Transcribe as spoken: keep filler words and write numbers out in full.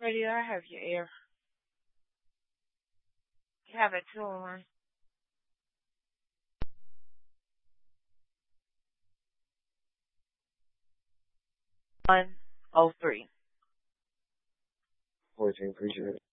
Radio, I have your air. You have it two oh one. one oh three. fourteen, appreciate it.